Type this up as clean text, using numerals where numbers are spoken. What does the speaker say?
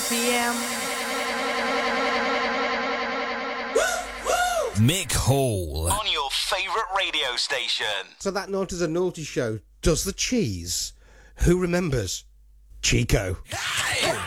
p.m. Mick Hall. On your favourite radio station. So that note is a naughty show. Does the cheese? Who remembers? Chico.